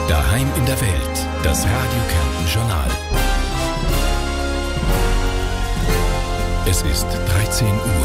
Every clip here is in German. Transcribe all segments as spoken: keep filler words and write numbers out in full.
Daheim in der Welt, das Radio Kärnten Journal. Es ist dreizehn Uhr.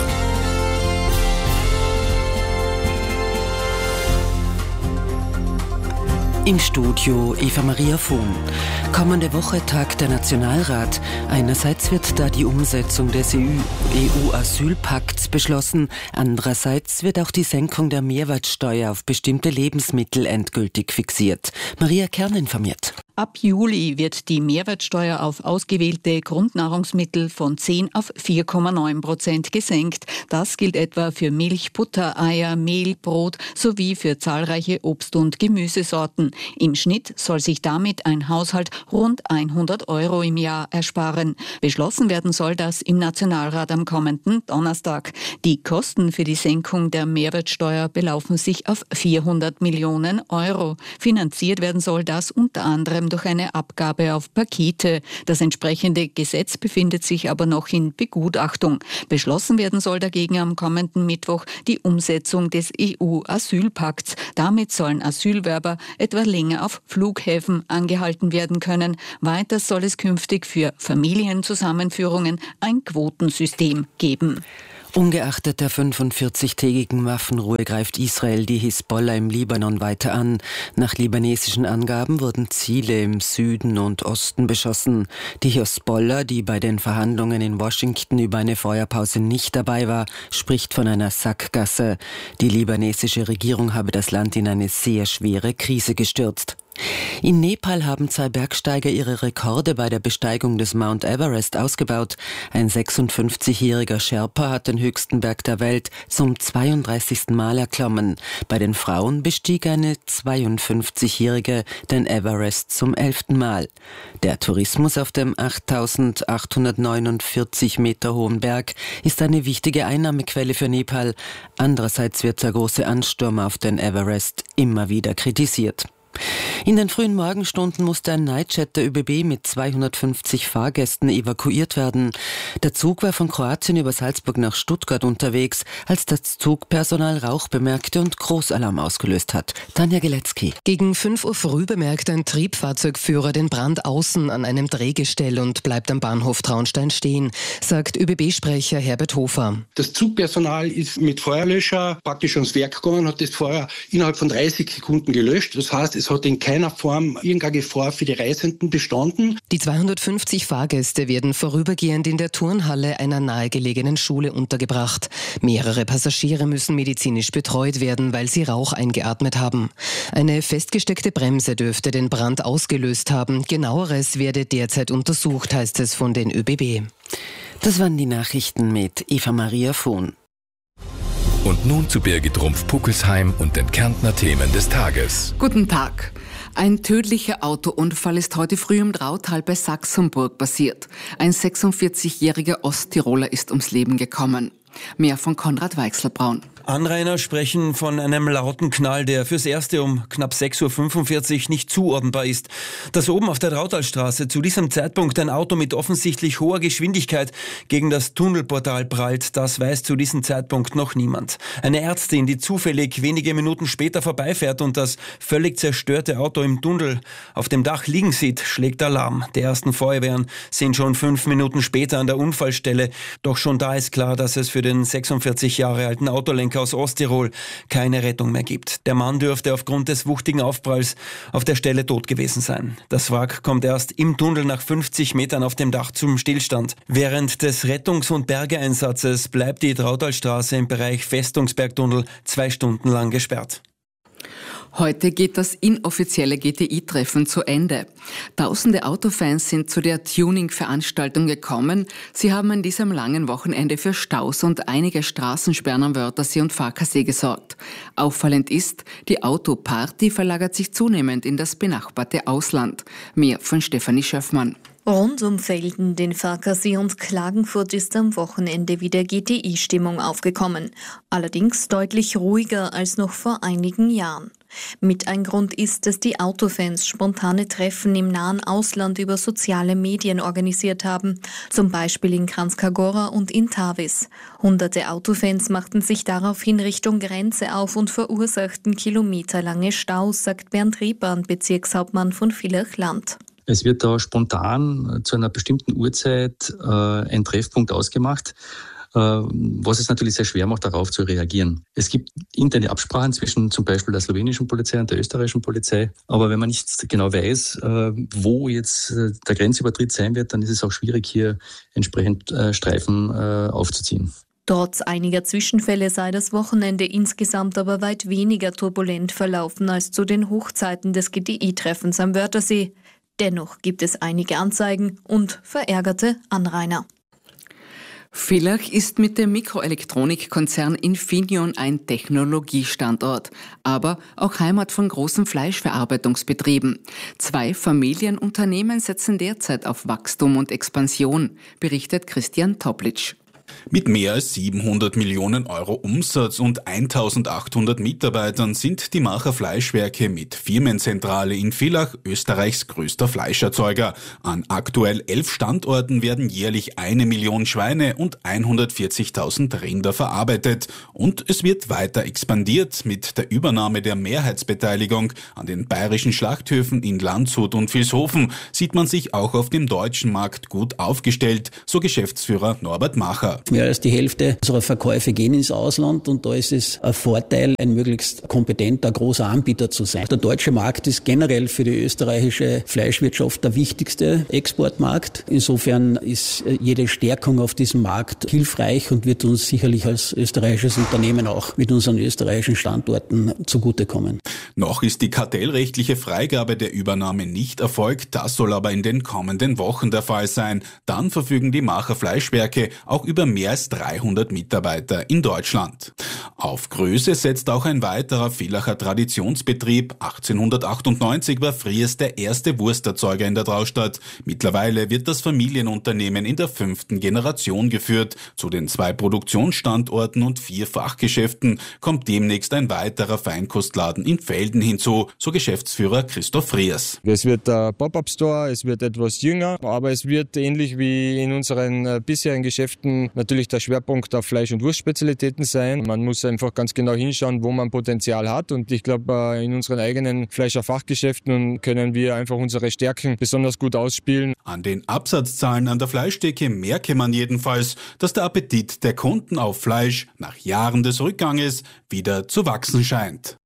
Im Studio Eva Maria Vohn. Kommende Woche tagt der Nationalrat. Einerseits wird da die Umsetzung des E U-Asylpakts beschlossen. Andererseits wird auch die Senkung der Mehrwertsteuer auf bestimmte Lebensmittel endgültig fixiert. Maria Kern informiert. Ab Juli wird die Mehrwertsteuer auf ausgewählte Grundnahrungsmittel von zehn auf vier Komma neun Prozent gesenkt. Das gilt etwa für Milch, Butter, Eier, Mehl, Brot sowie für zahlreiche Obst- und Gemüsesorten. Im Schnitt soll sich damit ein Haushalt rund hundert Euro im Jahr ersparen. Beschlossen werden soll das im Nationalrat am kommenden Donnerstag. Die Kosten für die Senkung der Mehrwertsteuer belaufen sich auf vierhundert Millionen Euro. Finanziert werden soll das unter anderem durch eine Abgabe auf Pakete. Das entsprechende Gesetz befindet sich aber noch in Begutachtung. Beschlossen werden soll dagegen am kommenden Mittwoch die Umsetzung des E U-Asylpakts. Damit sollen Asylwerber etwa länger auf Flughäfen angehalten werden können. Weiter soll es künftig für Familienzusammenführungen ein Quotensystem geben. Ungeachtet der fünfundvierzigtägigen Waffenruhe greift Israel die Hisbollah im Libanon weiter an. Nach libanesischen Angaben wurden Ziele im Süden und Osten beschossen. Die Hisbollah, die bei den Verhandlungen in Washington über eine Feuerpause nicht dabei war, spricht von einer Sackgasse. Die libanesische Regierung habe das Land in eine sehr schwere Krise gestürzt. In Nepal haben zwei Bergsteiger ihre Rekorde bei der Besteigung des Mount Everest ausgebaut. Ein sechsundfünfzigjähriger Sherpa hat den höchsten Berg der Welt zum zweiunddreißigsten Mal erklommen. Bei den Frauen bestieg eine zweiundfünfzigjährige den Everest zum elften Mal. Der Tourismus auf dem achttausendachthundertneunundvierzig Meter hohen Berg ist eine wichtige Einnahmequelle für Nepal. Andererseits wird der große Ansturm auf den Everest immer wieder kritisiert. In den frühen Morgenstunden musste ein Nightjet der Ö B B mit zweihundertfünfzig Fahrgästen evakuiert werden. Der Zug war von Kroatien über Salzburg nach Stuttgart unterwegs, als das Zugpersonal Rauch bemerkte und Großalarm ausgelöst hat. Tanja Geletzky. Gegen fünf Uhr früh bemerkt ein Triebfahrzeugführer den Brand außen an einem Drehgestell und bleibt am Bahnhof Traunstein stehen, sagt Ö B B-Sprecher Herbert Hofer. Das Zugpersonal ist mit Feuerlöscher praktisch ans Werk gegangen, hat das Feuer innerhalb von dreißig Sekunden gelöscht. Das heißt, es hat in keiner Form irgendeine Gefahr für die Reisenden bestanden. Die zweihundertfünfzig Fahrgäste werden vorübergehend in der Turnhalle einer nahegelegenen Schule untergebracht. Mehrere Passagiere müssen medizinisch betreut werden, weil sie Rauch eingeatmet haben. Eine festgesteckte Bremse dürfte den Brand ausgelöst haben. Genaueres werde derzeit untersucht, heißt es von den Ö B B. Das waren die Nachrichten mit Eva Maria Vohn. Und nun zu Birgit Rumpf-Puckelsheim und den Kärntner Themen des Tages. Guten Tag. Ein tödlicher Autounfall ist heute früh im Drautal bei Sachsenburg passiert. Ein sechsundvierzigjähriger Osttiroler ist ums Leben gekommen. Mehr von Konrad Weichselbraun. Anrainer sprechen von einem lauten Knall, der fürs Erste um knapp sechs Uhr fünfundvierzig nicht zuordnenbar ist. Dass oben auf der Drautalstraße zu diesem Zeitpunkt ein Auto mit offensichtlich hoher Geschwindigkeit gegen das Tunnelportal prallt, das weiß zu diesem Zeitpunkt noch niemand. Eine Ärztin, die zufällig wenige Minuten später vorbeifährt und das völlig zerstörte Auto im Tunnel auf dem Dach liegen sieht, schlägt Alarm. Die ersten Feuerwehren sind schon fünf Minuten später an der Unfallstelle. Doch schon da ist klar, dass es für den sechsundvierzig Jahre alten Autolenker aus Osttirol keine Rettung mehr gibt. Der Mann dürfte aufgrund des wuchtigen Aufpralls auf der Stelle tot gewesen sein. Das Wrack kommt erst im Tunnel nach fünfzig Metern auf dem Dach zum Stillstand. Während des Rettungs- und Bergeeinsatzes bleibt die Drautalstraße im Bereich Festungsbergtunnel zwei Stunden lang gesperrt. Heute geht das inoffizielle G T I-Treffen zu Ende. Tausende Autofans sind zu der Tuning-Veranstaltung gekommen. Sie haben an diesem langen Wochenende für Staus und einige Straßensperren am Wörthersee und Farkasee gesorgt. Auffallend ist, die Autoparty verlagert sich zunehmend in das benachbarte Ausland. Mehr von Stefanie Schöffmann. Rund um Velden, den Farkasee und Klagenfurt ist am Wochenende wieder G T I-Stimmung aufgekommen. Allerdings deutlich ruhiger als noch vor einigen Jahren. Mit ein Grund ist, dass die Autofans spontane Treffen im nahen Ausland über soziale Medien organisiert haben, zum Beispiel in Kranjska Gora und in Tavis. Hunderte Autofans machten sich daraufhin Richtung Grenze auf und verursachten kilometerlange Staus, sagt Bernd Riepan, Bezirkshauptmann von Villach-Land. Es wird da spontan zu einer bestimmten Uhrzeit äh, ein Treffpunkt ausgemacht, äh, was es natürlich sehr schwer macht, darauf zu reagieren. Es gibt interne Absprachen zwischen zum Beispiel der slowenischen Polizei und der österreichischen Polizei, aber wenn man nicht genau weiß, äh, wo jetzt äh, der Grenzübertritt sein wird, dann ist es auch schwierig, hier entsprechend äh, Streifen äh, aufzuziehen. Trotz einiger Zwischenfälle sei das Wochenende insgesamt aber weit weniger turbulent verlaufen als zu den Hochzeiten des G D I-Treffens am Wörthersee. Dennoch gibt es einige Anzeigen und verärgerte Anrainer. Villach ist mit dem Mikroelektronikkonzern Infineon ein Technologiestandort, aber auch Heimat von großen Fleischverarbeitungsbetrieben. Zwei Familienunternehmen setzen derzeit auf Wachstum und Expansion, berichtet Christian Toplitsch. Mit mehr als siebenhundert Millionen Euro Umsatz und eintausendachthundert Mitarbeitern sind die Macher Fleischwerke mit Firmenzentrale in Villach Österreichs größter Fleischerzeuger. An aktuell elf Standorten werden jährlich eine Million Schweine und hundertvierzigtausend Rinder verarbeitet. Und es wird weiter expandiert. Mit der Übernahme der Mehrheitsbeteiligung an den bayerischen Schlachthöfen in Landshut und Vilshofen sieht man sich auch auf dem deutschen Markt gut aufgestellt, so Geschäftsführer Norbert Macher. Mehr als die Hälfte unserer Verkäufe gehen ins Ausland und da ist es ein Vorteil, ein möglichst kompetenter, großer Anbieter zu sein. Der deutsche Markt ist generell für die österreichische Fleischwirtschaft der wichtigste Exportmarkt. Insofern ist jede Stärkung auf diesem Markt hilfreich und wird uns sicherlich als österreichisches Unternehmen auch mit unseren österreichischen Standorten zugutekommen. Noch ist die kartellrechtliche Freigabe der Übernahme nicht erfolgt, das soll aber in den kommenden Wochen der Fall sein. Dann verfügen die Macher Fleischwerke auch über mehr als dreihundert Mitarbeiter in Deutschland. Auf Größe setzt auch ein weiterer Villacher Traditionsbetrieb. achtzehnhundertachtundneunzig war Fries der erste Wursterzeuger in der Traustadt. Mittlerweile wird das Familienunternehmen in der fünften Generation geführt. Zu den zwei Produktionsstandorten und vier Fachgeschäften kommt demnächst ein weiterer Feinkostladen in Velden hinzu, so Geschäftsführer Christoph Fries. Es wird der Pop-Up-Store, es wird etwas jünger, aber es wird ähnlich wie in unseren bisherigen Geschäften natürlich der Schwerpunkt auf Fleisch- und Wurstspezialitäten sein. Man muss einfach ganz genau hinschauen, wo man Potenzial hat und ich glaube, in unseren eigenen Fleischer-Fachgeschäften können wir einfach unsere Stärken besonders gut ausspielen. An den Absatzzahlen an der Fleischtheke merke man jedenfalls, dass der Appetit der Kunden auf Fleisch nach Jahren des Rückganges wieder zu wachsen scheint.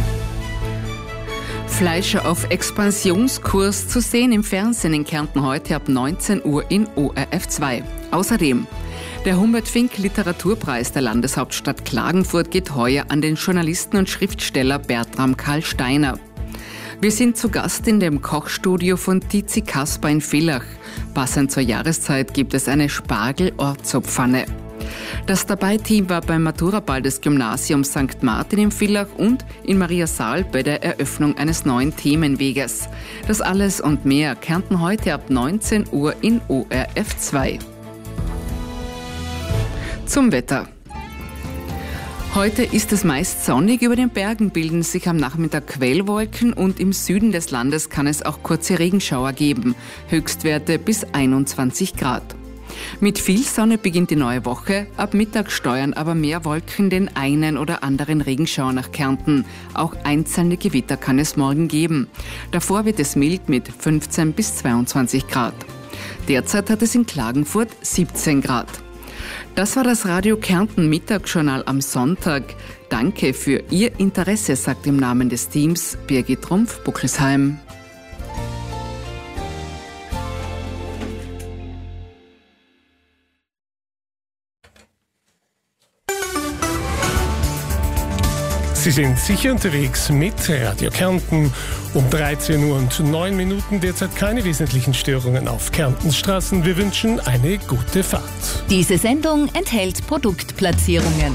Fleischer auf Expansionskurs zu sehen im Fernsehen in Kärnten heute ab neunzehn Uhr in O R F zwei. Außerdem, der Humbert-Fink-Literaturpreis der Landeshauptstadt Klagenfurt geht heuer an den Journalisten und Schriftsteller Bertram Karl Steiner. Wir sind zu Gast in dem Kochstudio von Tizi Kasper in Villach. Passend zur Jahreszeit gibt es eine Spargel-Orzo-Pfanne. Das Dabei-Team war beim Maturaball des Gymnasiums Sankt Martin in Villach und in Mariasaal bei der Eröffnung eines neuen Themenweges. Das alles und mehr Kärnten heute ab neunzehn Uhr in O R F zwei. Zum Wetter. Heute ist es meist sonnig, über den Bergen bilden sich am Nachmittag Quellwolken und im Süden des Landes kann es auch kurze Regenschauer geben. Höchstwerte bis einundzwanzig Grad. Mit viel Sonne beginnt die neue Woche, ab Mittag steuern aber mehr Wolken den einen oder anderen Regenschauer nach Kärnten. Auch einzelne Gewitter kann es morgen geben. Davor wird es mild mit fünfzehn bis zweiundzwanzig Grad. Derzeit hat es in Klagenfurt siebzehn Grad. Das war das Radio Kärnten Mittagsjournal am Sonntag. Danke für Ihr Interesse, sagt im Namen des Teams Birgit Rumpf-Buckelsheim. Sie sind sicher unterwegs mit Radio Kärnten. Um dreizehn Uhr und neun Minuten derzeit keine wesentlichen Störungen auf Kärntens Straßen. Wir wünschen eine gute Fahrt. Diese Sendung enthält Produktplatzierungen.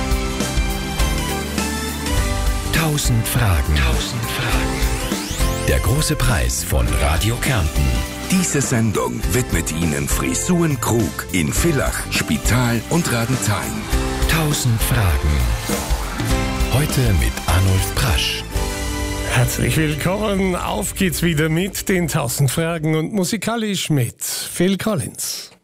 Tausend Fragen. Tausend Fragen. Der große Preis von Radio Kärnten. Diese Sendung widmet Ihnen Frisuren Krug in Villach, Spital und Radenthein. Tausend Fragen. Heute mit Arnulf Prasch. Herzlich willkommen. Auf geht's wieder mit den tausend Fragen und musikalisch mit Phil Collins.